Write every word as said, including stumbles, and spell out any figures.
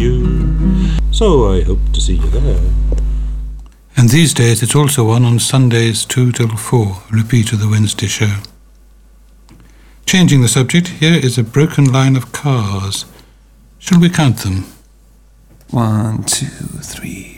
you. So I hope to see you there. And these days it's also on on Sundays two till four, a repeat of the Wednesday show. Changing the subject, here is a broken line of cars. Shall we count them? One, two, three,